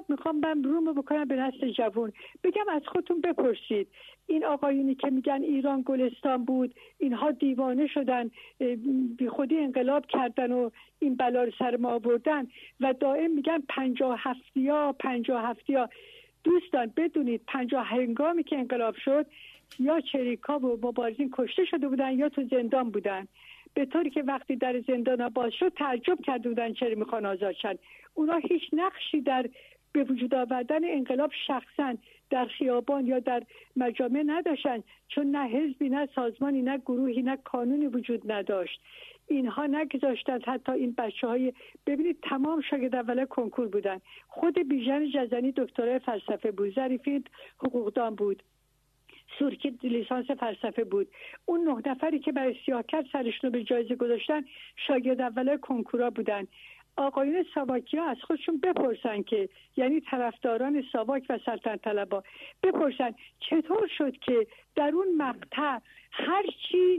میخوام من رومو بکنم به نسل جوان، بگم از خودتون بپرسید این آقایونی که میگن ایران گلستان بود، اینها دیوانه شدن، بی خودی انقلاب کردن و این بلا رو سر ما آوردن و دائم میگن 57 دوستان بدونید 50 هنگامی که انقلاب شد یا چریکا و مبارزین کشته شده بودن یا تو زندان بودن، به طوری که وقتی در زندان باز شد تعجب کرده بودن چرا میخوان آزاد شن. اونا هیچ نقشی در به وجود آوردن انقلاب شخصا در خیابان یا در مجامع نداشتن، چون نه حزبی نه سازمانی نه گروهی نه قانونی وجود نداشت. اینها نگذاشتن حتی این بچه‌های، ببینید تمام شاگرد اول کنکور بودن، خود بیژن جزنی دکترای فلسفه بود، ظریفی حقوقدان بود، سورکی لیسانس فلسفه بود. اون 9 نفری که برای سیاه‌کر سرشون رو به جایزه گذاشتن شاگرد اولای کنکورا بودن. آقایون ساواکیا از خودشون بپرسن که یعنی طرفداران ساواک و سلطنت طلبا بپرسن چطور شد که در اون مقطع هرچی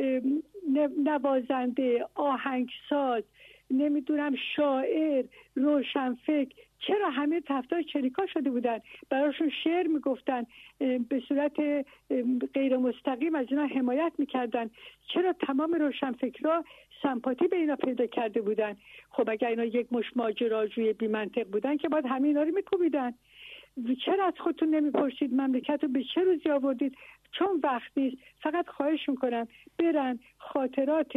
نوازنده، آهنگساز، نمیدونم شاعر، روشنفکر، چرا همه طرفدار چریکا شده بودن، براشون شعر میگفتن، به صورت غیر مستقیم از اینا حمایت میکردن، چرا تمام روشنفکرها سمپاتی به اینا پیدا کرده بودن؟ خب اگر اینا یک مش ماجراجوی بی منطق بودن که باید همه اینا رو میکوبیدن. چرا از خودتون نمیپرسید مملکت رو به چه روزی آوردید؟ چون وقت نیست. فقط خواهش میکنم برن خاطرات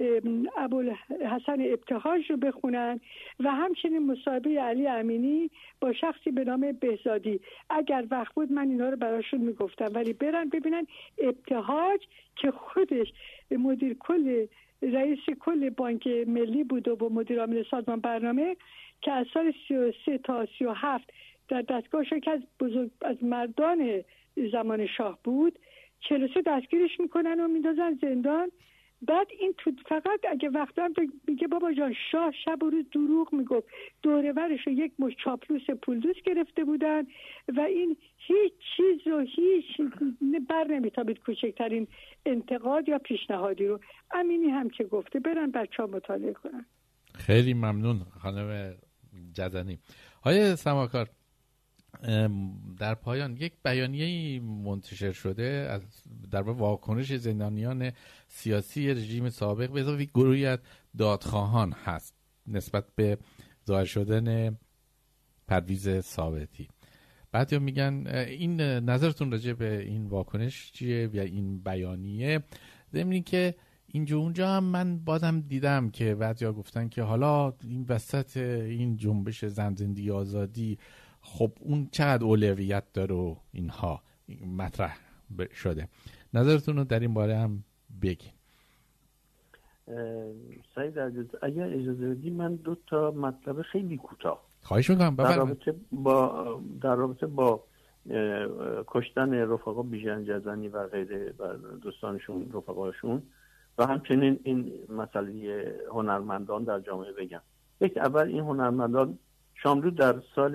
ابوالحسن ابتهاج رو بخونن و همچنین مصاحبه علی امینی با شخصی به نام بهزادی. اگر وقت بود من اینا رو براشون میگفتم، ولی برن ببینن ابتهاج که خودش مدیر کل رئیس کل بانک ملی بود و با مدیر عامل سازمان برنامه که از سال 33 تا 37 در دستگاه شرکت از مردان زمان شاه بود، 43 دستگیرش میکنن و میندازن زندان. بعد این تو فقط اگه وقت هم میگه بابا جان شاه شب و روز دروغ میگفت، دوره ورش رو یک مش چاپلوس پولدوس گرفته بودن و این هیچ چیز رو هیچ بر نمیتابید کوچکترین انتقاد یا پیشنهادی رو. امینی هم که گفته برن بچه ها مطالعه کنن. خیلی ممنون خانم جزنی. های سماکار، در پایان یک بیانیه‌ای منتشر شده از در واکنش زندانیان سیاسی رژیم سابق به اضافه گروهی از دادخواهان هست نسبت به ظاهر شدن پرویز ثابتی. بعضیا میگن این نظرتون راجع به این واکنش چیه یا این بیانیه؟ ضمن که اینجا اونجا هم من بازم دیدم که بعضیا گفتن که حالا این وسط این جنبش زن زندگی آزادی خب اون چقدر اولویت داره و اینها مطرح شده. نظرتون رو در این باره هم بگین. سعید عزیز اگر اجازه بدی من 2 تا مطلب خیلی کوتاه خواهش میکنم در رابطه با کشتن رفقا بیژن جزنی و غیره و دوستانشون رفقاشون و همچنین این مسئله هنرمندان در جامعه بگم. اول این هنرمندان شاملو در سال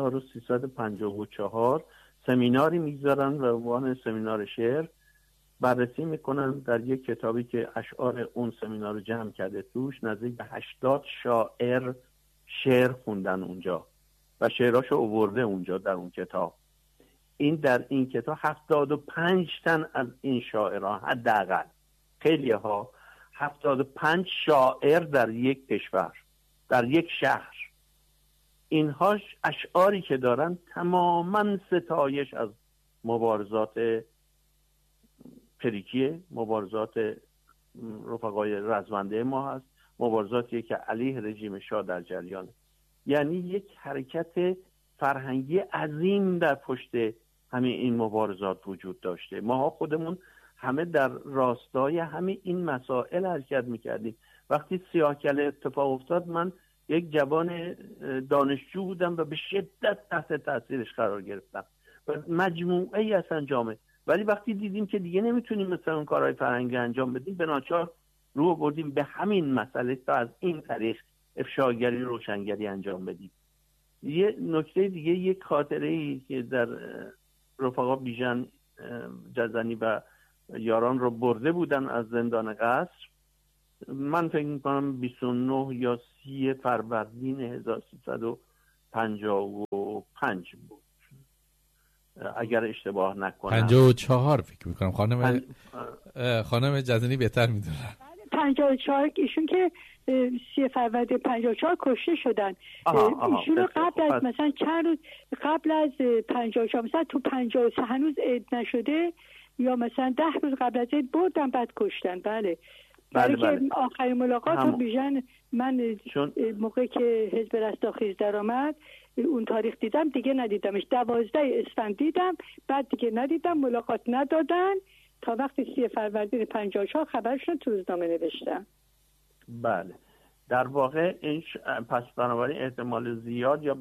1354 سمیناری میگذارن و عنوان سمینار شعر بررسی میکنن در یک کتابی که اشعار اون سمینار رو جمع کرده، توش نزدیک به 80 شاعر شعر خوندن اونجا و شعراشو آورده اونجا در اون کتاب. در این کتاب 75 تن از این شاعران حداقل، خیلی ها، 75 شاعر در یک کشور، در یک شهر، اینها اشعاری که دارن تماما ستایش از مبارزات پریکیه، مبارزات رفقای رزمنده ما هست، مبارزاتی که علیه رژیم شاه در جریانه. یعنی یک حرکت فرهنگی عظیم در پشت همه این مبارزات وجود داشته. ما خودمون همه در راستای همه این مسائل حرکت میکردیم. وقتی سیاه‌کله اتفاق افتاد من یک جوان دانشجو بودم و به شدت تحت تاثیرش قرار گرفتم و مجموعه ای اصلا جامعه. ولی وقتی دیدیم که دیگه نمیتونیم مثلا اون کارهای فرهنگی انجام بدیم، به ناچار رو بردیم به همین مسئله تا از این طریق افشاگری روشنگری انجام بدیم. یه نکته دیگه، یک خاطره ای که در رفقا بیژن جزنی و یاران رو برده بودن از زندان قصر، من فکر میکنم 29 یا 30 فروردین 1354 55 بود اگر اشتباه نکنم. 54 فکر میکنم. خانم جزنی بهتر میدونن. 54 ایشون که 3 فروردین 54 کشته شدن. ایشون رو قبل از مثلا چند روز قبل از 54 مثلا تو 53 هنوز عید نشده یا مثلا 10 روز قبل از عید بردن بعد کشتن. بله. که آخرین ملاقات رو بیژن من موقعی که حزب رستاخیز در آمد اون تاریخ دیدم، دیگه ندیدمش. 12 اسفند دیدم، بعد دیگه ندیدم، ملاقات ندادن تا وقتی 3 فروردین 54 خبرشون تو روزنامه نوشتن. بله در واقع این پس بنابراین احتمال زیاد یا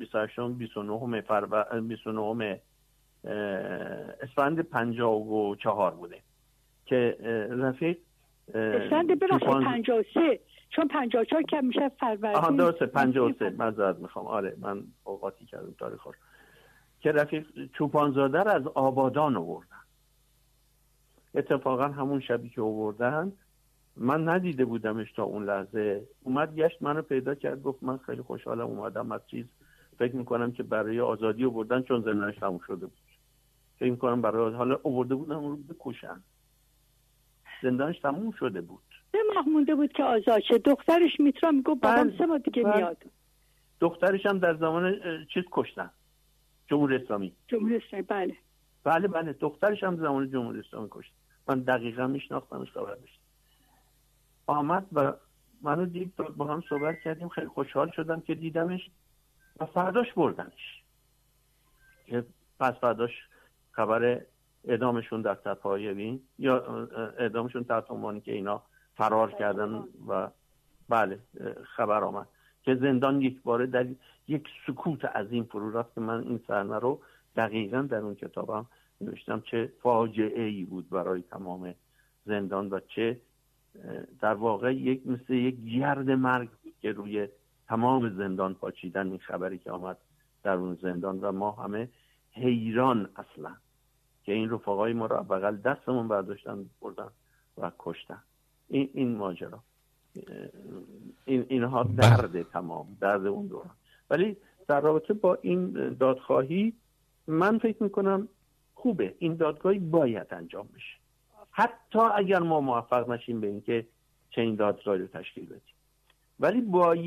29 اسفند 54 بوده که رفیق اسفند ببخشید 53 چون 54 که میشه فروردین. درسته 53 معذرت میخوام. آره من اوقاتی کردم تاریخ رو که رفیق چوپانزاده رو از آبادان آوردن. اتفاقا همون شبی که آوردن من ندیده بودمش تا اون لحظه. اومد گشت منو پیدا کرد، گفت من خیلی خوشحالم اومدم از چیز فکر میکنم که برای آزادی آوردن چون زندانش تموم شده بود. فکر میکنم برای حالا آورده بودن اون رو بکشن. زندانش تموم شده بود. 3 ماه مونده بود که آزاد شه. دخترش میترا میگفت بابام 3 ماه دیگه میاد. دخترش هم در زمان چیز کشتن. جمهوری اسلامی. بله دخترش هم در زمان جمهوری اسلامی کشتن. من دقیقاً میشناختمش، خبر داشتم. آمد و منو دید، با هم صحبت کردیم، خیلی خوشحال شدم که دیدمش و فرداش بردنش. که پس فرداش خبر اعدامشون در تپاهیوی یا اعدامشون تحت عنوانی که اینا فرار کردن و بله خبر آمد که زندان یک باره در یک سکوت عظیم فرو رفت که من این صحنه رو دقیقاً در اون کتابم نوشتم چه فاجعه‌ای بود برای تمام زندان و چه در واقع مثل یک گرد مرگ بود که روی تمام زندان پاچیدن این خبری که آمد در اون زندان و ما همه حیران اصلا که این رفقای ما رو بغل دستمون برداشتن بردن و کشتن. این ماجرا اینها تمام درد اون دوران. ولی در رابطه با این دادخواهی من فکر میکنم خوبه، این دادگاهی باید انجام بشه حتی اگر ما موفق نشیم به اینکه چنین دادگاهی رو تشکیل بدیم. ولی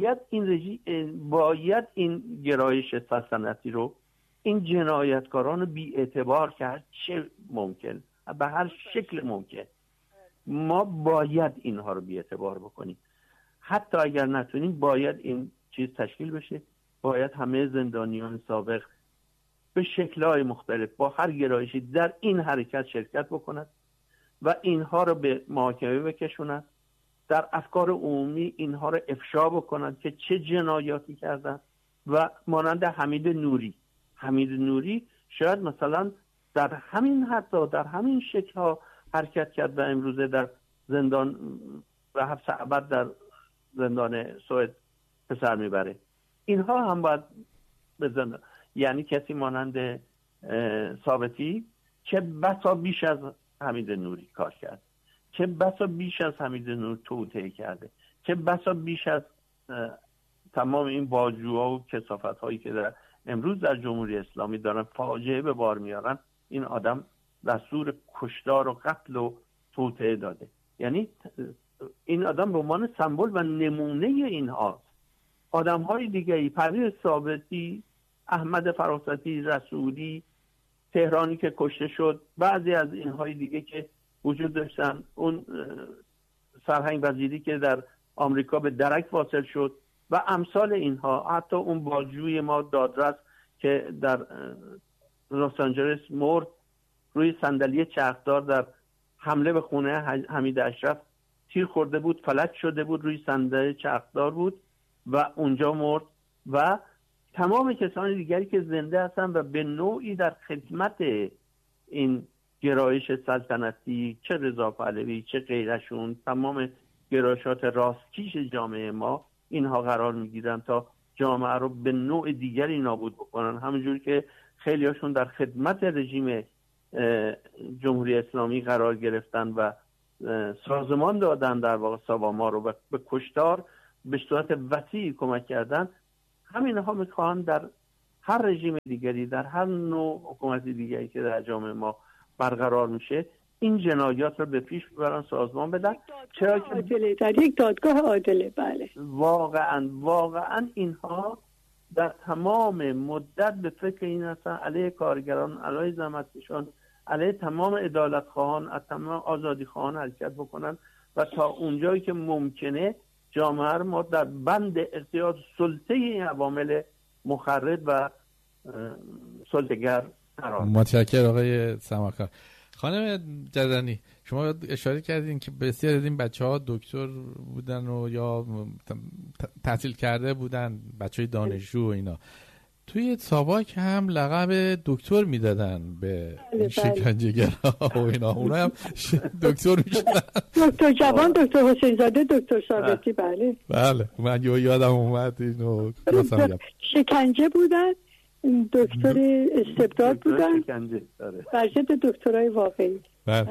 باید این گرایش سلطنتی رو، این جنایتکاران رو بی اعتبار کرد چه ممکن به هر شکل ممکن. ما باید اینها رو بی اعتبار بکنیم. حتی اگر نتونیم باید این چیز تشکیل بشه. باید همه زندانیان سابق به شکل‌های مختلف با هر گرایشی در این حرکت شرکت بکنند و اینها رو به محاکمه بکشونند، در افکار عمومی اینها رو افشا بکنند که چه جنایاتی کردند. و مانند حمید نوری شاید مثلا در همین شکل‌ها حرکت کرد و امروزه در زندان و حبس ابد در زندان سوئد پسر میبره. اینها هم باید بزنن. یعنی کسی مانند ثابتی چه بسا بیش از حمید نوری کار کرد، چه بسا بیش از حمید نوری توطئه کرده، چه بسا بیش از تمام این باجوها و کثافت‌هایی که امروز در جمهوری اسلامی دارن فاجعه به بار میارن. این آدم دستور کشتار و قتل و توطئه داده. یعنی این آدم به عنوان سمبل و نمونه اینها آدم‌های دیگه‌ای، پرویز ثابتی، احمد فراستی، رسولی، تهرانی که کشته شد، بعضی از اینهای دیگه که وجود داشتن، اون سرهنگ وزیری که در آمریکا به درک واصل شد و امثال اینها، حتی اون باجوی ما دادرس که در لس آنجلس مرد، روی صندلی چرخدار در حمله به خونه حمید اشرف تیر خورده بود، فلج شده بود، روی صندلی چرخدار بود و اونجا مرد. و تمام کسان دیگری که زنده هستن و به نوعی در خدمت این گرایش سلطنتی، چه رضا پهلوی چه غیرشون، تمام گرایشات راستکیش جامعه ما، اینها قرار میگیرن تا جامعه رو به نوع دیگری نابود بکنن. همونجور که خیلی هاشون در خدمت رژیم جمهوری اسلامی قرار گرفتن و سازمان دادن، در واقع ساواما رو به کشتار به صورت وسیعی کمک کردن. همینها میخوان در هر رژیم دیگری، در هر نوع حکومت دیگری که در جامعه ما برقرار میشه، این جنایات رو به پیش ببرن، سازمان بدن. چرا که در یک دادگاه عادله. بله واقعا اینها در تمام مدت به فکر این هستن علیه کارگران، علیه زحمتکشان، علیه تمام عدالتخواهان، از تمام آزادیخواهان حرکت بکنن و تا اونجایی که ممکنه جامعه رو ما در بند اختیار سلطه این عوامل مخرب و سلطه‌گر قرار. متشکرم آقای سماکار. خانم جزنی، شما اشاره کردین که بسیار از این بچه‌ها دکتر بودن و یا تحصیل کرده بودن، بچه‌های دانشجو و اینا. توی ساواک هم لقب دکتر میدادن به شکنجه‌گرا و اینا، اونا هم دکتر میشدن. دکتر جوان، دکتر حسین زاده، دکتر ثابتی. بله من یادم اومد اینو شکنجه بودن، دکتر استبداد بودن، برشت دکترای واقعی.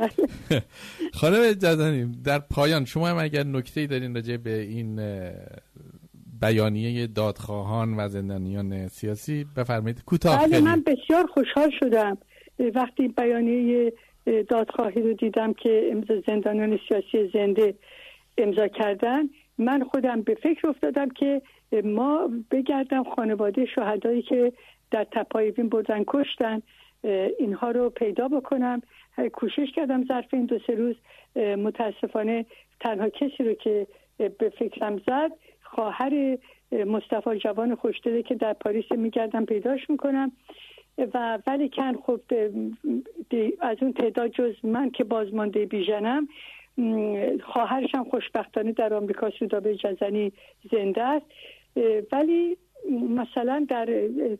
خانم جزنی، در پایان شما هم اگر نکته‌ای دارین راجع به این بیانیه دادخواهان و زندانیان سیاسی بفرمایید، کوتاه. بله، من بسیار خوشحال شدم وقتی بیانیه دادخواهی رو دیدم که زندانیان سیاسی زنده امضا کردن. من خودم به فکر افتادم که ما بگردم خانواده شهدایی که در تپایوین بردن کشتن، اینها رو پیدا بکنم. کوشش کردم ظرف این 2-3 روز. متاسفانه تنها کسی رو که به فکرم زد خواهر مصطفی جوان خوشدلی که در پاریس میگردم پیداش میکنم، و ولی کن خب از اون تعداد جز من که بازمانده بیژنم، خواهرش هم خوشبختانه در آمریکا سودابه جزنی زنده است. ولی مثلا در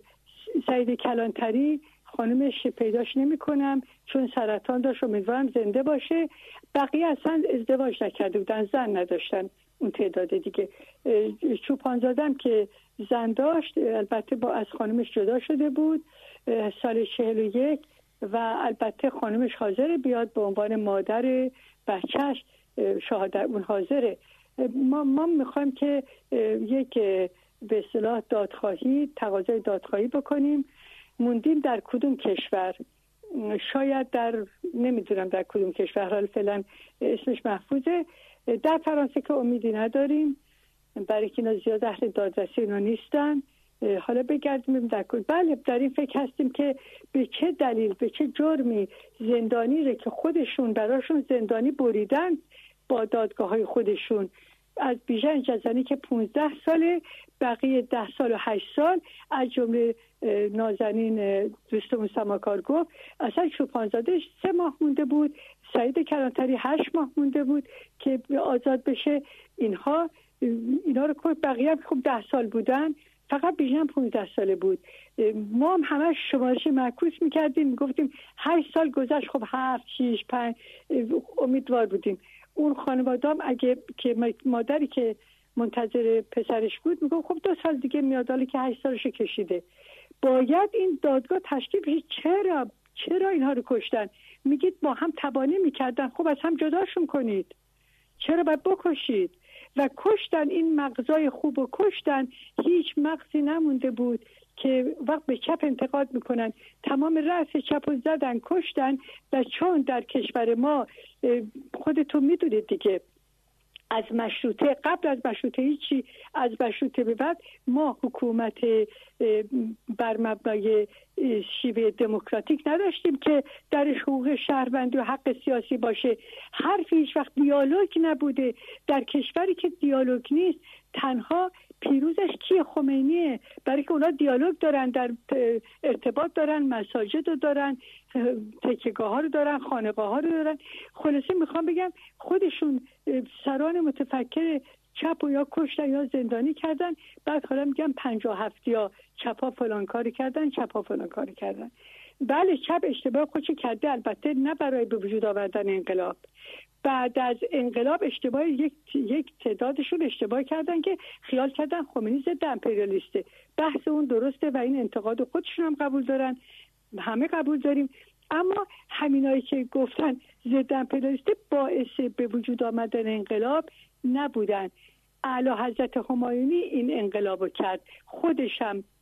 سعید کلانتری خانمش پیداش نمی کنم چون سرطان داشت، امیدوارم زنده باشه. بقیه اصلا ازدواج نکرده بودن، زن نداشتن اون تعداد دیگه. چوپانزادم که زن داشت، البته با از خانمش جدا شده بود سال 41 و البته خانمش حاضر بیاد به عنوان مادر بچهش، شاهد اون حاضره. ما میخوایم که یک به اصطلاح دادخواهی، تقاضای دادخواهی بکنیم. موندیم در کدوم کشور، شاید در نمیدونم در کدوم کشور، حالا فعلا اسمش محفوظه. در فرانسه که امیدی نداریم برای که اینا زیاد اهل دادرسی اینا نیستن. حالا بگردیم در کدوم. بله، در این فکر هستیم که به چه دلیل، به چه جرمی زندانی رو که خودشون براشون زندانی بریدن با دادگاه های خودشون، از بیژن جزنی که 15 ساله، بقیه 10 سال و 8 سال، از جمله نازنین دوستمون سماکار گفت اصلا چوپانزاده 3 ماه مونده بود، سعید کلانتری 8 ماه مونده بود که آزاد بشه. اینا رو که بقیه هم خب 10 سال بودن، فقط بیژن 15 ساله بود. ما هم همش شمارش معکوس میکردیم، میگفتیم 8 سال گذشت، خب 7 6 5 امیدوار بودیم. اون خانوادام اگه که مادری که منتظر پسرش بود میگم خب 2 سال دیگه میاد، حالا که 8 سالش کشیده. باید این دادگاه تشکیل بشه. چرا اینها رو کشتن؟ میگید با هم تبانی میکردن، خب از هم جداشون کنید، چرا باید بکشید؟ و کشتن، این مغزای خوب و کشتن، هیچ مغزی نمونده بود که وقت به چپ انتقاد میکنن. تمام رأس چپ رو زدن، کشتن. و چون در کشور ما خودتون میدونید دیگه، از مشروطه، قبل از مشروطه هیچی، از مشروطه به بعد ما حکومت بر مبنای شیوه دموکراتیک نداشتیم که درش حقوق شهروندی و حق سیاسی باشه. حرفی هیچ وقت دیالوگ نبوده. در کشوری که دیالوگ نیست، تنها پیروزش کیه؟ خمینیه، برای که اونا دیالوگ دارن، در ارتباط دارن، مساجد رو دارن، تکیه‌گاه ها رو دارن، خانقاه ها رو دارن. خلاصه میخوام بگم خودشون سران متفکر چپ و یا کشتن یا زندانی کردن. بعد حالا میگم 57 یا چپا فلان کاری کردن، چپا فلان کاری کردن. بله، چپ اشتباه خودش کرده، البته نه برای به وجود آوردن انقلاب. بعد از انقلاب اشتباه یک تعدادشون اشتباه کردن که خیال کردن خمینی ضد امپریالیسته. بحث اون درسته و این انتقاد خودشون هم قبول دارن، همه قبول داریم. اما همینایی که گفتن ضد امپریالیسته باعث به وجود آمدن انقلاب نبودن. اعلی حضرت همایونی این انقلابو کرد، خودش هم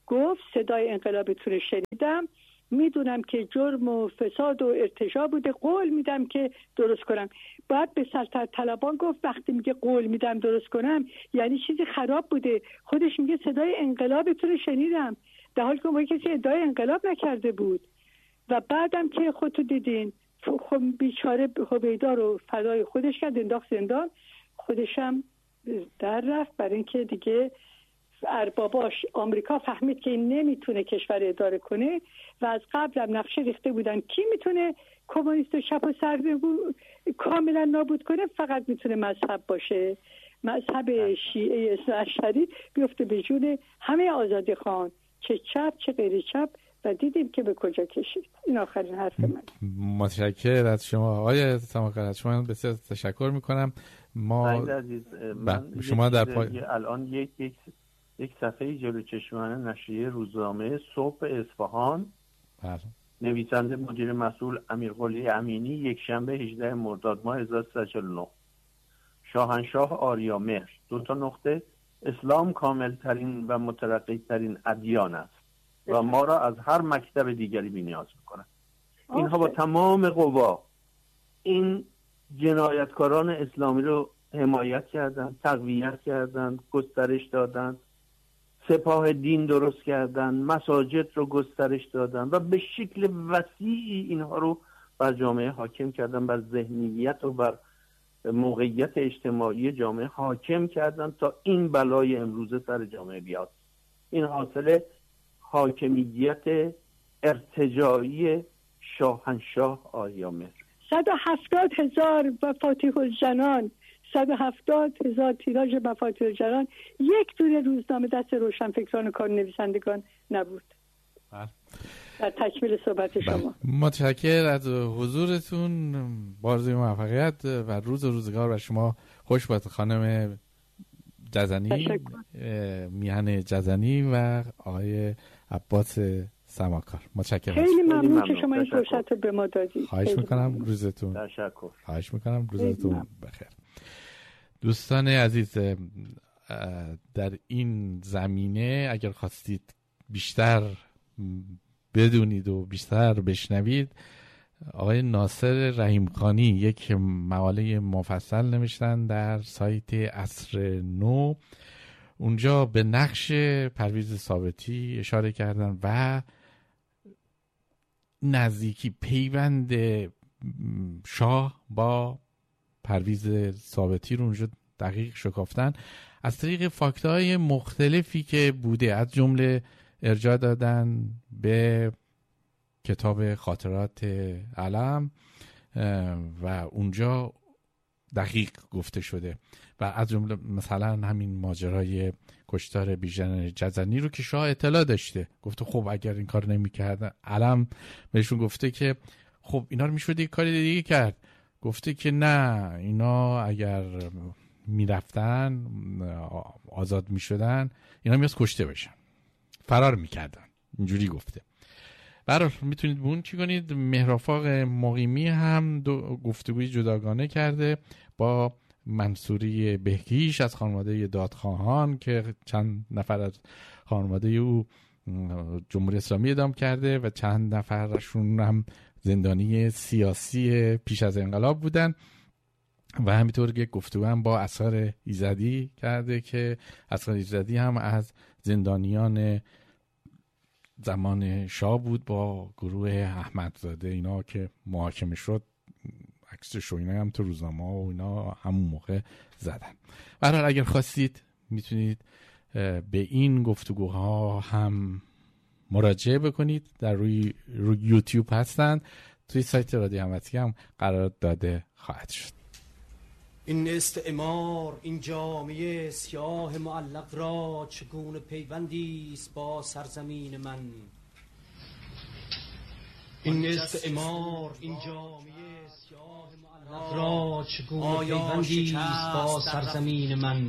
گفت صدای انقلابتون رو شنیدم، میدونم که جرم و فساد و ارتجاع بوده، قول میدم که درست کنم. بعد به سلطنت طلبان گفت وقتی میگه قول میدم درست کنم یعنی چیزی خراب بوده. خودش میگه صدای انقلابتون رو شنیدم، در حالی که کسی ادعای انقلاب نکرده بود. و بعدم که خودتو دیدین خب بیچاره هویدا رو فدای خودش کرد، انداخت زندان، خودشم در رفت برای اینکه دیگه ارباباش آمریکا فهمید که این نمیتونه کشور اداره کنه و از قبل هم نقشه ریخته بودن کی میتونه کمونیست و چپ و سر کاملا نابود کنه، فقط میتونه مذهب باشه، مذهب شیعه اثنا عشری بیفته به جون همه آزادی خان، چه چپ چه غیر چپ، و دیدیم که به کجا کشید. این آخرین حرف من. متشکرم از شما آقای سماکر، از شما بسیار تشکر میکنم. ما شما در الان یک صفحه جلو چشم من نشریه روزنامه صبح اصفهان، نویسنده مدیر مسئول امیرقلی امینی، یک شنبه 18 مرداد ماه 1349، شاهنشاه آریامهر، 2 نقطه، اسلام کاملترین و مترقی‌ترین ادیان است و ما را از هر مکتب دیگری بی‌نیاز می‌کند. اینها با تمام قوا این جنایتکاران اسلامی رو حمایت کردند، تقویت کردند، گسترش دادند، سپاه دین درست کردند، مساجد رو گسترش دادند و به شکل وسیعی اینها رو بر جامعه حاکم کردند، بر ذهنیت و بر موقعیت اجتماعی جامعه حاکم کردند تا این بلای امروزه سر جامعه بیاد. این حاصل حاکمیت ارتجاعی شاهنشاه آریامهر. 170,000 مفاتیح الجنان، 170,000 تیراژ مفاتیح الجنان، یک دونه روزنامه دست روشنفکران و کارنویسندگان نبود. در تکمیل صحبت شما متشکرم از حضورتون، بارزوی موفقیت و روز و روزگار و شما خوش باد خانم جزنی، میهن جزنی و آقای عباس سماکار. متشکرم. خیلی ممنون که شما این فرصت رو به ما دادید. خواهش میکنم روزتون تشکر. خواهش میکنم روزتون بخیر. دوستان عزیز، در این زمینه اگر خواستید بیشتر بدونید و بیشتر بشنوید، آقای ناصر رحیمخانی یک مقاله مفصل نوشتن در سایت عصر نو. اونجا به نقش پرویز ثابتی اشاره کردن و نزدیکی پیوند شاه با پرویز ثابتی رو اونجا دقیق شکافتن از طریق فاکت‌های مختلفی که بوده، از جمله ارجاع دادن به کتاب خاطرات علم و اونجا دقیق گفته شده و از جمله مثلا همین ماجرای کشتار بیژن جزنی رو که شاه اطلاع داشته، گفته خب اگر این کار نمی‌کردن، علم بهشون گفته که خب اینا رو میشد یک کاری دیگه کرد، گفته که نه، اینا اگر میرفتن آزاد میشدن اینا میاد کشته بشن، فرار میکردن، اینجوری گفته. برای میتونید بون چی کنید. مهرافاق مقیمی هم گفتگوی جداگانه کرده با منصوری بهکیش از خانواده دادخواهان که چند نفر از خانواده او جمهوری اسلامی اعدام کرده و چند نفرشون هم زندانی سیاسی پیش از انقلاب بودن و همینطور که گفتگو هم با اصغر ایزدی کرده که اصغر ایزدی هم از زندانیان زمان شاه بود با گروه احمدزاده، اینا که محاکمه شد عکسش و اینا هم تو روزنامه و اینا همون موقع زدن. برحال اگر خواستید میتونید به این گفتگوها هم مراجعه بکنید، در روی یوتیوب هستن، توی سایت رادیو هموطنی هم قرار داده خواهد شد. این استعمار، این جامعه سیاه معلق را چگونه پیوندی است با سرزمین من. این استعمار، این جامعه سیاه معلق را چگونه پیوندی است با سرزمین من.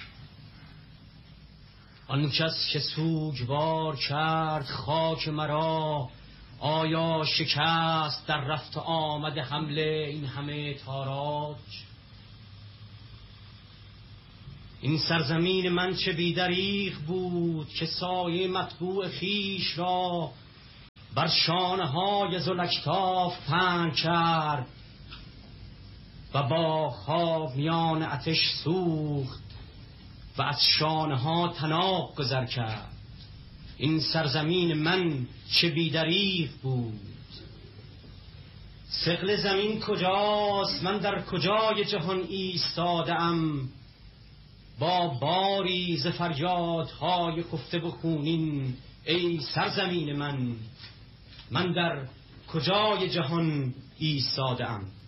آن کس که سوگوار کرد خاک مرا، آیا شکست در رفت آمد حمله این همه تاراج؟ این سرزمین من چه بیدریغ بود که سایه مطبوع خیش را بر شانه های زلکتاف پهن کرد و باغ‌ها میان آتش سوخت و از شانه ها طناب گذر کرد. این سرزمین من چه بیدریغ بود. ثقل زمین کجاست؟ من در کجای جهان ایستادم با باری ز فریادهای خفته و خونین. ای سرزمین من در کجای جهان ایستادم.